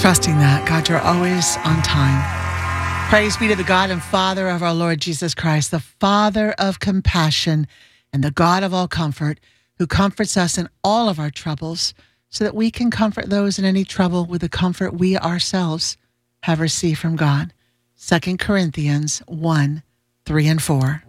Trusting that, God, you're always on time. Praise be to the God and Father of our Lord Jesus Christ, the Father of compassion and the God of all comfort, who comforts us in all of our troubles, so that we can comfort those in any trouble with the comfort we ourselves have received from God. 2 Corinthians 1, 3 and 4.